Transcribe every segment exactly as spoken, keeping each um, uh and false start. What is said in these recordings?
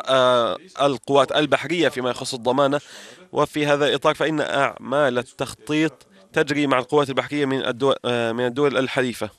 والقوات البحرية فيما يخص الضمانة. وفي هذا الإطار فإن أعمال التخطيط تجري مع القوات البحرية من الدول من الدول الحليفة.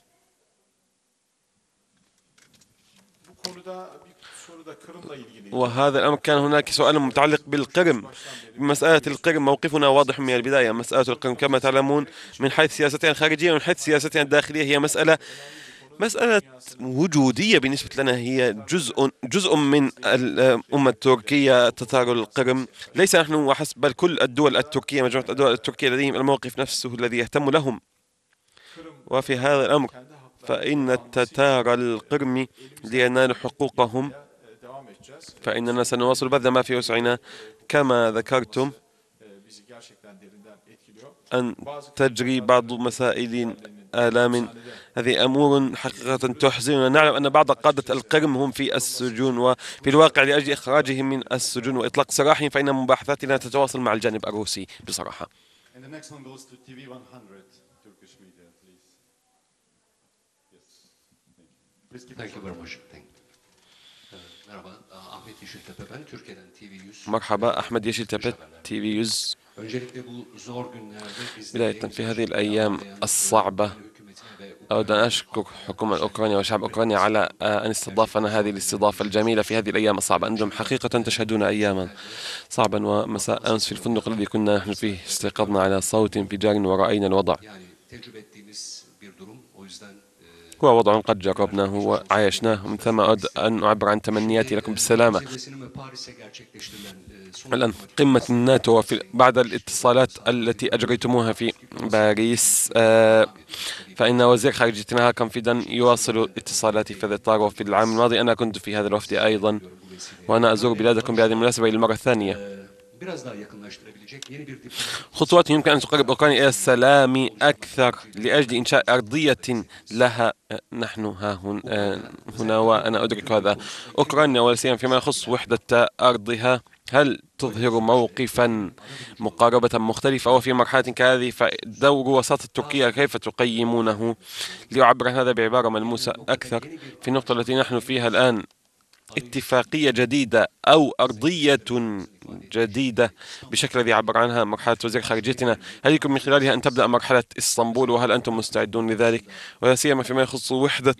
وهذا الأمر كان هناك سؤال متعلق بالقرم. مسألة القرم موقفنا واضح من البداية. مسألة القرم كما تعلمون من حيث سياستنا الخارجية ومن حيث سياستنا الداخلية هي مسألة مسألة وجودية بالنسبة لنا. هي جزء جزء من الأمة التركية. تتار القرم ليس نحن وحسب، بل كل الدول التركية، مجموعة الدول التركية لديهم الموقف نفسه الذي يهتم لهم. وفي هذا الأمر فإن التتار القرم لينالوا حقوقهم فإننا سنواصل بذل ما في وسعنا. كما ذكرتم أن تجري بعض مسائل آلام. هذه أمور حقيقة تحزننا. نعلم أن بعض قادة القرم هم في السجون، وفي الواقع لأجل إخراجهم من السجون وإطلاق سراحهم فإن مباحثاتنا تتواصل مع الجانب الروسي بصراحة. مرحبا، أحمد يشيلتبت، تي في يوز. بداية في هذه الأيام الصعبة أود أن أشكر حكومة أوكرانيا وشعب أوكرانيا على أن استضافنا هذه الاستضافة الجميلة في هذه الأيام الصعبة. أنتم حقيقة تشهدون أياما صعبا. ومساء أمس في الفندق الذي كنا نحن فيه استيقظنا على صوت انفجار ورأينا الوضع. هو وضع قد جربناه وعايشناه. ومن ثم أود أن أعبر عن تمنياتي لكم بالسلامة. الآن قمة الناتو بعد الاتصالات التي أجريتموها في باريس، فإن وزير خارجيتنا هاكم فيدان يواصل اتصالاتي في هذا الإطار. وفي العام الماضي أنا كنت في هذا الوفد أيضا، وأنا أزور بلادكم بهذه المناسبة للمرة الثانية. خطوات يمكن أن تقرب أوكرانيا إلى السلام أكثر لأجل إنشاء أرضية لها. نحن ها هنا وأنا أدرك هذا. أوكرانيا ولا سيما فيما يخص وحدة أرضها هل تظهر موقفا مقاربة مختلفة؟ وفي مرحلة كهذه فدور وساطة تركيا كيف تقيمونه؟ لأعبر عن هذا بعبارة ملموسة أكثر في النقطة التي نحن فيها الآن. اتفاقية جديدة أو أرضية جديدة بشكل الذي عبر عنها مرحلة وزير خارجيتنا، هل يمكن من خلالها أن تبدأ مرحلة اسطنبول؟ وهل أنتم مستعدون لذلك؟ ولا سيما فيما يخص وحدة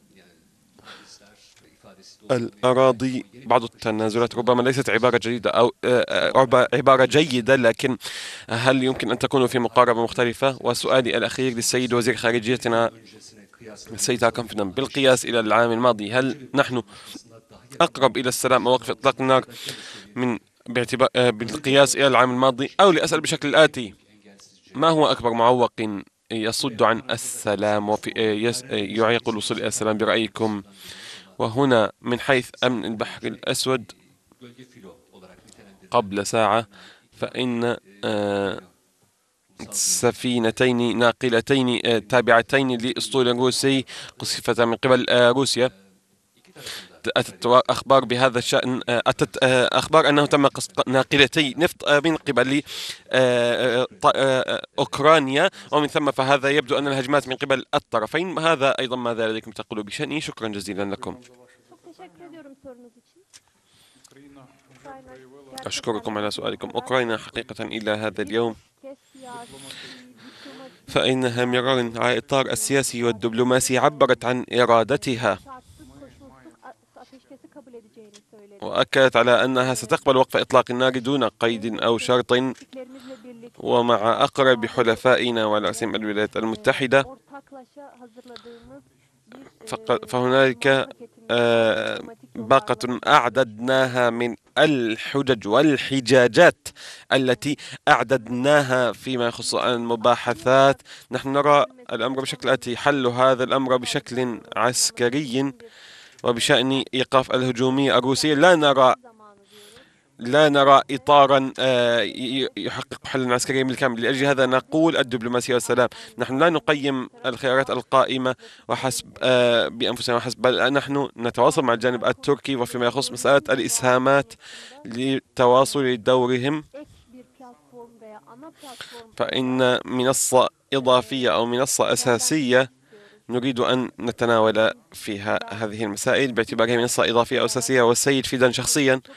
الأراضي. بعض التنازلات ربما ليست عبارة جديدة أو عبارة جيدة، لكن هل يمكن أن تكون في مقاربة مختلفة؟ وسؤالي الأخير للسيد وزير خارجيتنا السيد هاكم فيدان، بالقياس إلى العام الماضي هل نحن أقرب إلى السلام أو وقف إطلاق النار من باعتبار بالقياس إلى العام الماضي؟ أو لأسأل بشكل الآتي: ما هو أكبر معوق يصد عن السلام ويعيق الوصول إلى السلام برأيكم؟ وهنا من حيث أمن البحر الأسود، قبل ساعة فإن سفينتين ناقلتين تابعتين لأسطول روسي قصفتا من قبل روسيا. أتت أخبار بهذا الشأن، أتت أخبار أنه تم قصف ناقلتي نفط من قبل أوكرانيا، ومن ثم فهذا يبدو أن الهجمات من قبل الطرفين. هذا أيضا ماذا لديكم تقولوا بشأنه؟ شكرا جزيلا لكم. أشكركم على سؤالكم. أوكرانيا حقيقة إلى هذا اليوم فإنها مرارا على الإطار السياسي والدبلوماسي عبرت عن إرادتها وأكدت على أنها ستقبل وقف إطلاق النار دون قيد أو شرط، ومع أقرب حلفائنا وعلى رأسهم الولايات المتحدة. فهنالك باقة أعددناها من الحجج والحجاجات التي أعددناها فيما يخص المباحثات. نحن نرى الأمر بشكل آتي: حل هذا الأمر بشكل عسكري وبشأن إيقاف الهجومية الروسية. لا نرى لا نرى إطارا يحقق حلا عسكريا بالكامل. لأجل هذا نقول الدبلوماسية والسلام. نحن لا نقيم الخيارات القائمة وحسب بأنفسنا وحسب، بل نحن نتواصل مع الجانب التركي وفيما يخص مسألة الإسهامات لتواصل دورهم. فإن منصة إضافية أو منصة أساسية نريد أن نتناول فيها هذه المسائل باعتبارها منصة إضافية أو أساسية. والسيد فيدان شخصيا